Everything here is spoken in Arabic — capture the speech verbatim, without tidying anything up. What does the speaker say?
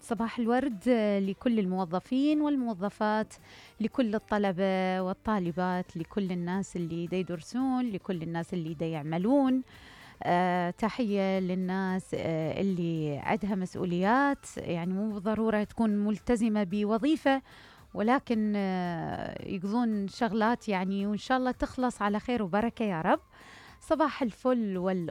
صباح الورد لكل الموظفين والموظفات، لكل الطلبة والطالبات، لكل الناس اللي دا يدرسون، لكل الناس اللي دا يعملون. آه، تحية للناس آه، اللي عندها مسؤوليات، يعني مو بالضرورة تكون ملتزمة بوظيفة، ولكن آه، يقضون شغلات يعني، وإن شاء الله تخلص على خير وبركة يا رب. صباح الفل وال